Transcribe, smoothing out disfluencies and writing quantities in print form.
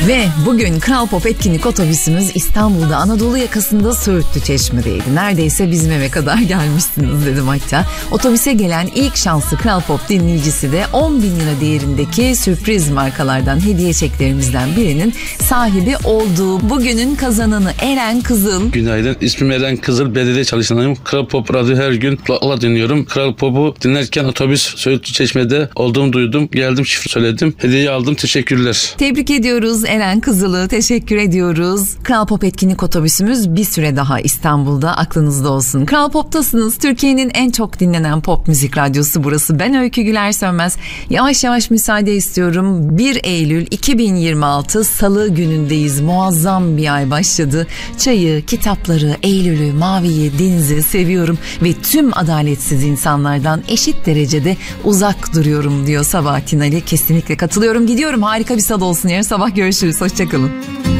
Ve bugün Kral Pop etkinlik otobüsümüz İstanbul'da Anadolu yakasında Söğütlü Çeşme'deydi. Neredeyse bizim eve kadar gelmişsiniz dedim hatta. Otobüse gelen ilk şanslı Kral Pop dinleyicisi de 10.000 lira değerindeki sürpriz markalardan hediye çeklerimizden birinin sahibi oldu. Bugünün kazananı Eren Kızıl. Günaydın. İsmim Eren Kızıl. Belediye çalışanıyım. Kral Pop radyo her gün kulakla dinliyorum. Kral Pop'u dinlerken otobüs Söğütlü Çeşme'de olduğumu duydum. Geldim, şifre söyledim. Hediyeyi aldım. Teşekkürler. Tebrik ediyoruz Eren Kızıl'ı, teşekkür ediyoruz. Kral Pop etkinlik otobüsümüz bir süre daha İstanbul'da, aklınızda olsun. Kral Pop'tasınız. Türkiye'nin en çok dinlenen pop müzik radyosu burası. Ben Öykü Güler Sönmez. Yavaş yavaş müsaade istiyorum. 1 Eylül 2026 Salı günündeyiz. Muazzam bir ay başladı. Çayı, kitapları, Eylül'ü, Mavi'yi, denizi seviyorum ve tüm adaletsiz insanlardan eşit derecede uzak duruyorum diyor Sabahattin Ali. Kesinlikle katılıyorum. Gidiyorum. Harika bir salı olsun. Yarın sabah görüşürüz. Hoşçakalın.